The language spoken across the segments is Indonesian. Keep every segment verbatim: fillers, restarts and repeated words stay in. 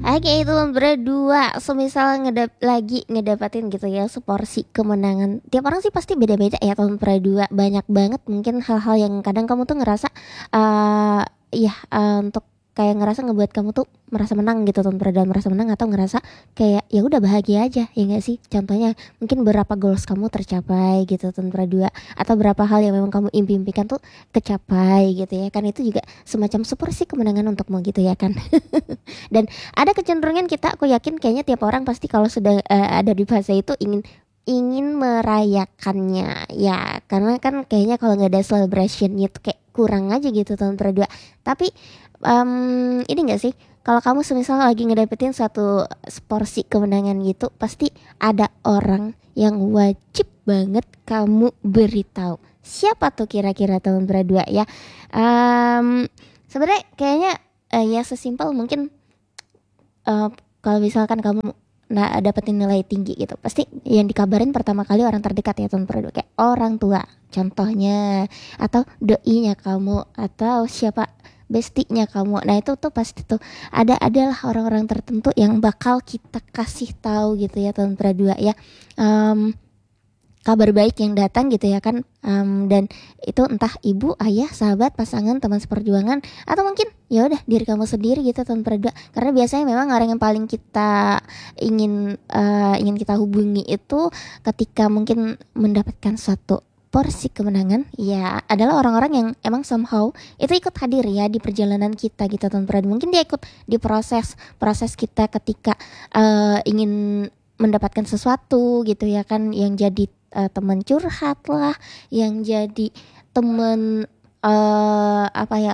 Oke, itu berdua semisal ngedap lagi ngedapatin gitu ya seporsi kemenangan. Tiap orang sih pasti beda-beda ya tahun berdua. Banyak banget mungkin hal-hal yang kadang kamu tuh ngerasa eh ya eh, untuk kayak ngerasa ngebuat kamu tuh merasa menang gitu tahun berdua, merasa menang atau ngerasa kayak ya udah bahagia aja ya nggak sih. Contohnya mungkin berapa goals kamu tercapai gitu tahun berdua, atau berapa hal yang memang kamu impi-impikan tuh kecapai gitu ya kan, itu juga semacam seporsi kemenangan untukmu gitu ya kan. Dan ada kecenderungan kita, aku yakin kayaknya tiap orang pasti kalau sudah eh, ada di fase itu ingin ingin merayakannya ya, karena kan kayaknya kalau nggak ada celebrationnya tuh kayak kurang aja gitu tahun berdua. Tapi em, ini nggak sih, kalau kamu semisal lagi ngedapetin suatu porsi kemenangan gitu, pasti ada orang yang wajib banget kamu beritahu. Siapa tuh kira-kira tahun berdua ya? Em, Sebenarnya kayaknya eh, ya sesimpel mungkin eh, kalau misalkan kamu nah dapetin nilai tinggi gitu, pasti yang dikabarin pertama kali orang terdekat ya tahun berdua, kayak orang tua contohnya, atau doinya kamu, atau siapa bestinya kamu. Nah itu tuh pasti tuh ada adalah orang-orang tertentu yang bakal kita kasih tahu gitu ya tahun berdua ya. Em, Kabar baik yang datang gitu ya kan. Em, dan itu entah ibu, ayah, sahabat, pasangan, teman seperjuangan, atau mungkin ya udah diri kamu sendiri gitu tahun berdua. Karena biasanya memang orang yang paling kita ingin eh, ingin kita hubungi itu ketika mungkin mendapatkan suatu porsi kemenangan ya adalah orang-orang yang emang somehow itu ikut hadir ya di perjalanan kita gitu tahun berdua. Mungkin dia ikut di proses proses kita ketika eh, ingin mendapatkan sesuatu gitu ya kan, yang jadi uh, teman curhat lah, yang jadi teman uh, apa ya,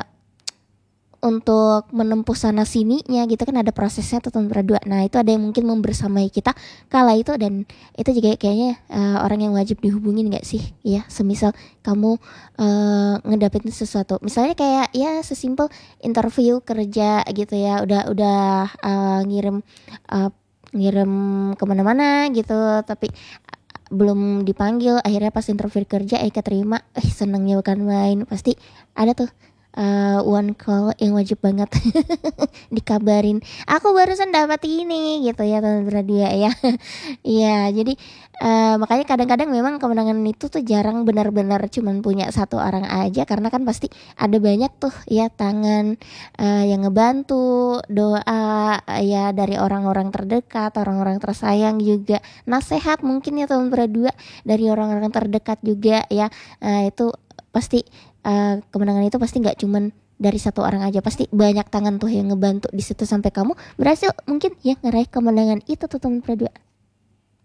untuk menempuh sana sininya gitu kan, ada prosesnya tuh teman berdua. Nah itu ada yang mungkin membersamai kita kala itu, dan itu juga kayaknya uh, orang yang wajib dihubungin nggak sih ya, semisal kamu uh, ngedapetin sesuatu, misalnya kayak ya sesimpel interview kerja gitu ya, udah udah uh, ngirim uh, ngirim kemana-mana gitu, tapi belum dipanggil, akhirnya pas interview kerja eh keterima, eh senengnya bukan main. Pasti ada tuh uh, one call yang wajib banget dikabarin, aku barusan dapat ini gitu ya teman berdua ya. Iya jadi uh, makanya kadang-kadang memang kemenangan itu tuh jarang benar-benar cuman punya satu orang aja, karena kan pasti ada banyak tuh ya tangan uh, yang ngebantu, doa uh, ya dari orang-orang terdekat, orang-orang tersayang juga, nasehat mungkin ya teman berdua dari orang-orang terdekat juga ya. Nah itu pasti uh, kemenangan itu pasti nggak cuman dari satu orang aja, pasti banyak tangan tuh yang ngebantu di situ sampai kamu berhasil mungkin ya ngeraih kemenangan itu tuh teman berdua.